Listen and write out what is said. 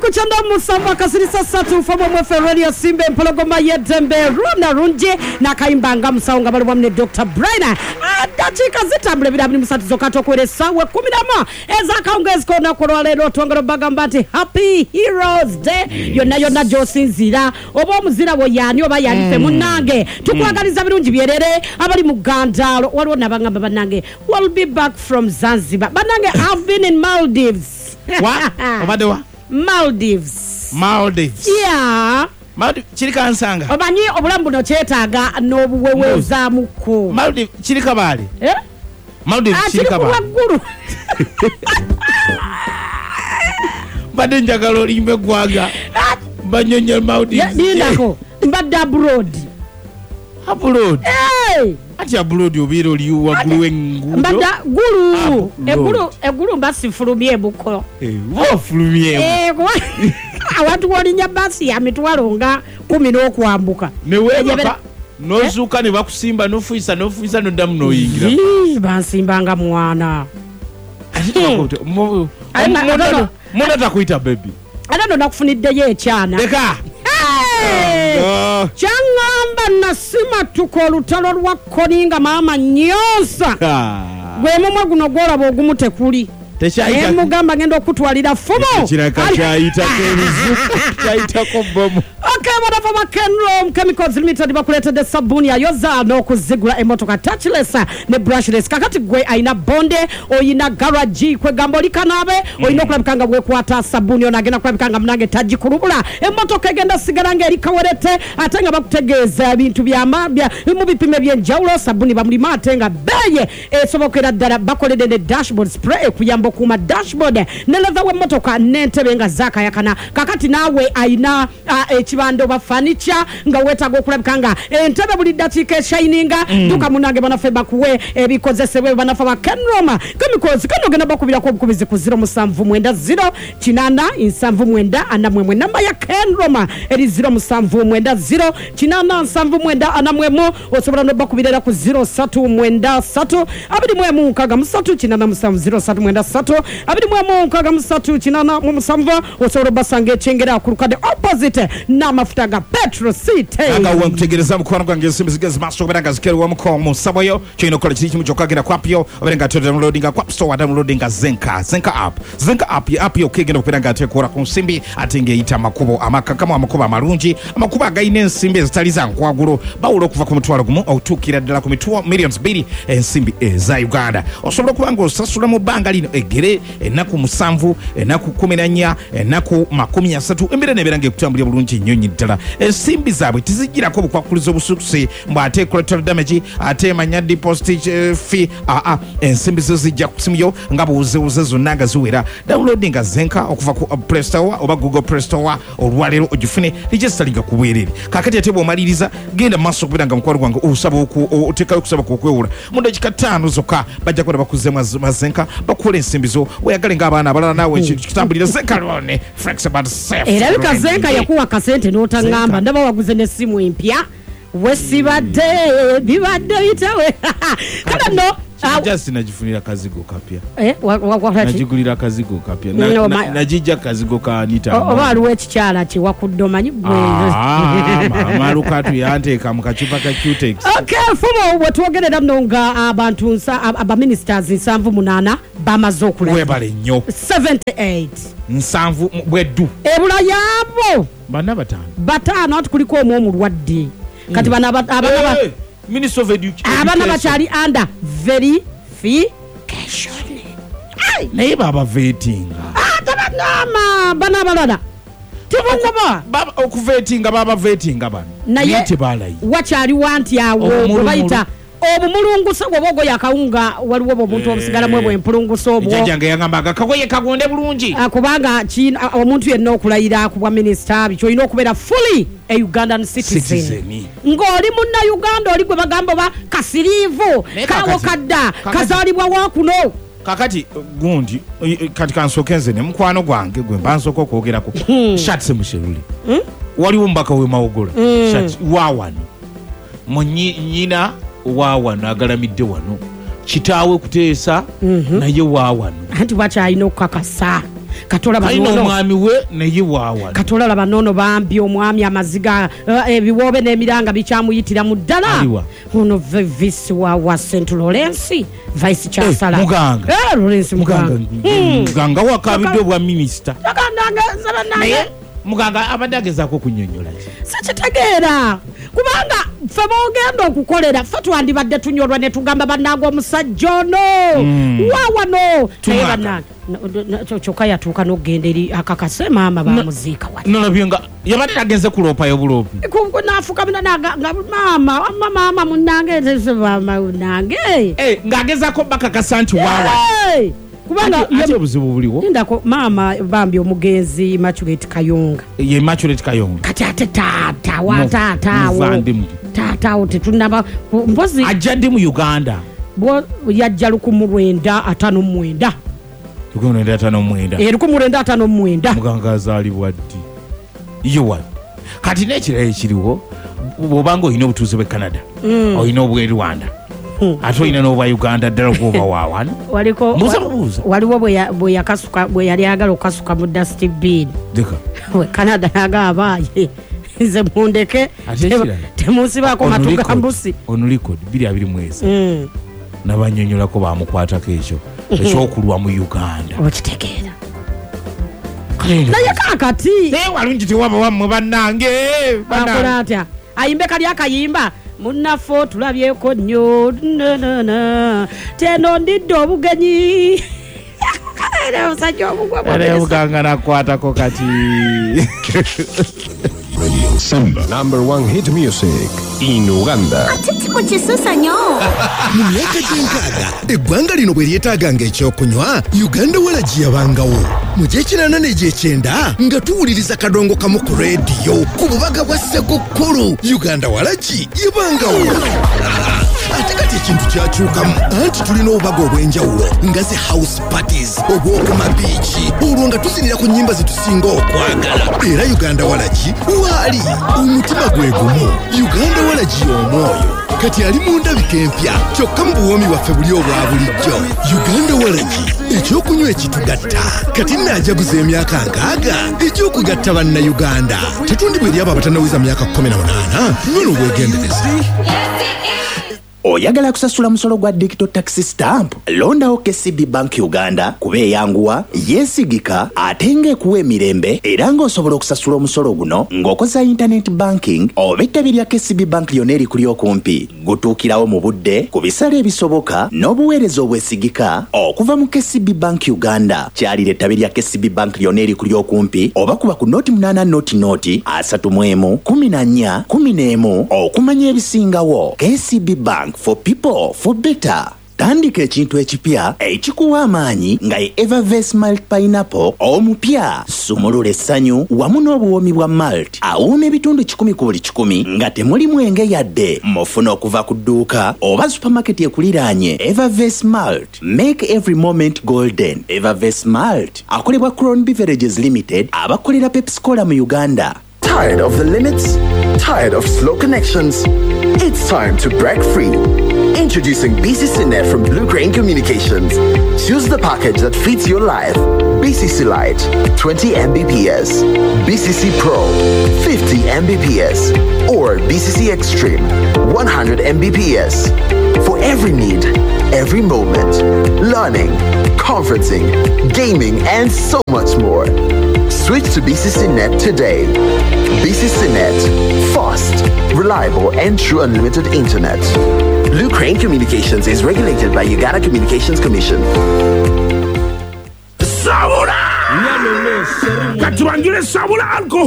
kuchanda musamba kasirisa satu famo mwefe radio simbe mpologoma yedembe rona runje na kaimbanga musaunga bali wamne Dr. Brainer adachika zitambule bidabini musatu zokato kwere sawe 10 eza kaungezi kona kwa lero tuangaro bagambati Happy Heroes Day yona josinzira obo muzira bo yani oba yalife munange tukwagaliza birungi byerere abali mugandalo waliwo nabangamba banange we'll be back from Zanzibar banange I've been in Maldives. What? Obadewa? Maldives. Yeah. Maldives chirika nsanga. Obanyi obulambu no kyetaaga n'obuweweza muko. Maldives chirika bali. Maldives chirika bali. Waggulu. Bade njagalo limbe gwaga. Banyonye Maldives. Ndako. Mbadde abroad. Abroad. Ati abroad obiro liwa guluwe ngudo. Mbadde gulu. Egulu basi fulumye buko. Wo fulumye. Awatu walinya basi ya mitwalo nga 10 n'okwambuka. Newe nozuka ne bakusimba nofuisa nodamu noyingira. Bansimbanga mwana. Mwana takuita baby. Adano nakufuniddeyo ekyana. Deka. Changamba nasima tuko olutalo lwa koninga mama nyonsa. Gwe mumwe guno gwolaba ogumu tekuli. Mugamba ngenda okutwalira fumo. Kiraka kyayita ko bomu. Okay, whatever Kenrom Chemicals Limited bakuletedde sabuni ayoza n'okuzigula emotoka touchless ne brushless. Kakati gwe aina bonde oyina garage kwe gambo likanabe oyina okulabikanga bwekwata sabuni onagenda kulabikanga munange tajikulubula emotoka egenda sigala ng'erikawerete ate nga bakutegeeza ebintu byamabya mu bipime by'enjawulo sabuni bamulima ate nga beye esobokera ddala bakoledde ne dashboard spray kuyamba okuma dashboard ne leather w'emmotoka n'entebe nga zaakayakana. Kakati naawe ayina ekibando ba furniture nga wetaga okulabikanga entebe buli dakiika eshininga duka munange banafe bakuwe ebikozesebwe banafa ba Kenroma Chemicals kano genda bakubirako obukubizi ku 0790 kinana 794 namba ya Kenroma eri 0790 kinana 794 osobola no bakubirira ku 0393 abirimu nkaga musatu kinana 0793 abirimu nkaga musatu kinana mu musanva osobola basanga echengera ku lukade opposite n'amafuta ga Petro City anga wankutegereza mukwano gwange simbizigazi maso oberanga zikero wa mukomo saboyo kino kola kiri kimujokagenda kwapyo oberanga to downloading kwa App Store downloading Zenka app ya app yokegenda oberanga tekora ku nsimbi atenge ita makubo amakakamo amakubo amalungi amakubo agayine nsimbi ezitaliza nkwaguro bawulo kuva ku mutwalo gumu otukira ddala ku mitwa millions 2 ensimbi za Uganda osobola kubanga osasula mu banga lino egere enaku musanvu enaku 14 enaku 30 embere neberange kutambulya bulungi nyonyi ddala ensimbi zaabwe tizigirako obukwakulizo obusukuse mbu ate collateral damage ate manya deposit fee ensimbi zijja ku simu yo nga buuzeuze zonna nga ziwera downloading Zenka okuva ku Play Store oba Google Play Store olwalero ogifune registerlinga ku bwerere kakati ate bw'omaliriza genda maaso okubera nga mukwano gwange osaba otekayo kusaba kwewula mu dakika 5 zokka bajja kwenda bakuzemu Zenka bakukola ensimbi zo weyagale ng'abaana abalala naawe kitambulira Zenka lone flexible safe erabika Zenka yakuwa kasente n'otangamba ndaba waguze n'essimu empya wesibadde bibadde bitawe kada no just najifunira kazigo kapya najigulira kazigo kapya najija kazigo ka Anita oba aliwo ekikyala kiwakudde manyi malukatu yanteeka mu kacupa ka Cutex. Okay, fumo bwetwogerera nno nga abantu abaministers 78 bamaze okulaba webale nnyo 78 nsanvu bweddu ebula yaabo bana batano ati kuliko omwo omulwadde kati bana Minister of Education abana bachali under verification naye baba vetinga tabanama bana balala baba okuvetinga baba vetinga bana naye tebalayi wachali wanti awo bayita obumulungusa gwobogo yakawunga waliwo omuntu obusigala mwe empulungusa obwo jajjange yangamba kagoye kagonde bulungi kubanga omuntu yenna okulayira ku bwa minister bicho ino okubeera fully a Ugandan citizen ng'oli munna Uganda oli gwe bagamba ba kasirivu kawo kadda kazalibwa wakuno kakati gundi kati kansokenze ne mukwano gwange gwe mbansoka okwogerako shatse musheruli waliwo mbaka we mawogolo shat wawano munyina wawano agalamidde wano kitaawe kuteesa naye wawano anti bwaki alina okukakasa katola banono omwami we neyiwaawa katola la banono bambi omwami amaziga ebiwobe n'emiranga bikyamuyitira mu ddala ono vice wa St. Lawrence vice chancellor muganga Lawrence muganga wakabidde obwa minister naye muganga abadde agezaako kunnyonnyola sikitegeera kubanga ffe boogenda okukolera ffe twandibadde tunyolwa ne tugamba bannange omusajja ono waawano naye bannange kyokka yatuuka n'okugenda eri akakase maama bamuziika wali nolabye nga yabadde agenze kuloopayo buloopi nafukamira nga maama munnange maama munnange ng'agezaako bakakasa nti waawa kubanga ate obuzibu buliwo ndako maama bambi omugenzi Immaculate Kayonga ye Immaculate Kayonga kati ate taatawo tetunaba mpozi ajja ndi mu Uganda yajja 1959 1959 muganga azaalibwa ddi yowa kati n'ekirala ekiriwo bw'obanga olina obutuuze bw'e Canada olina obw'e Rwanda ate olina n'obwa Uganda ddala kuba waawano waliwo bwe yali agala okukasuka mu dusty bin we Canada yagabaaye nze mundeke temunsibaako matugambusi onulikodi 227 nabanyonyolako bamukwatako ekyo ekyokulwa mu Uganda okitegeera naye kakati walungi tewaba wammwe bannange akola atya ayimbe kali akayimba munnaffe tulabyeko nnyo teno ndidde obugenyi omusajja omugwamuganga nakwatako kati Number 1 hit music in Uganda. Mu myaka gy'enkaaga eggwanga lino bwe lyetaaganga ekyokunywa Uganda Walagi yabangawo mu gy'ekinaana n'egy'ekyenda nga tuwuliriza kadongo kamu ku leediyo ku bubaga bwa Ssekukkulu Uganda Walagi yabangawo ate kati ekintu kyakyukamu anti tulina obubaga obw'enjawulo nga ze house parties obw'okuma biiki olwo nga tuzinira ku nnyimba zetusinga okwagala era Uganda Walagi waali omutima gwe gumu Uganda Walagi y'omwoyo kati ali mu ndabika empya kyokka mu buwoomi bwaffe buli obwa bulijjo Uganda Walagi ekyokunywa ekitugatta kati naajaguza emyaka 60 ekyokugatta bannayuganda tetundibwa eri abo abatannawiza myaka 18 nona obwegendereza. Oyagala kusasula musolo gwa digital tax stamp londawo KCB Bank Uganda kuba eyanguwa yeesigika ate ng'ekuwa emirembe era ng'osobola okusasula omusolo guno ng'okoza internet banking oba ettabi lya KCB Bank lyonna erikuli okumpi gutuukirawo mu budde ku bisale ebisoboka n'obuweereza obwesigika okuva mu KCB Bank Uganda kyalira ettabi lya KCB Bank lyonna erikuli okumpi oba kuba ku noti 8 noti 31 okumanya ebisingawo. KCB Bank for people for better. Tandika ekintu ekipya ekikuwa amaanyi nga ye Evervest Malt Pineapple omupya sumulula essanyu wamu n'obuwoomi bwa malt awooma ebitundu 10 ku buli 10 nga temuli mwenge yadde mufuna okuva ku dduuka oba supermarket ekuliraanye. Evervest Malt, make every moment golden. Evervest Malt akolebwa Crown Beverages Limited abakolera Pepsi Cola mu Uganda. Tired of the limits? Tired of slow connections? It's time to break free. Introducing BCC Net from Blue Crane Communications. Choose the package that fits your life. BCC Lite, 20 Mbps. BCC Pro, 50 Mbps. Or BCC Extreme, 100 Mbps. For every need, every moment. Learning, conferencing, gaming, and so much more. Switch to BCC Net today. BCC Net, fast, reliable, and true unlimited internet. Blue Crane Communications is regulated by Uganda Communications Commission. Sabura! Katuangile sabura alcohol.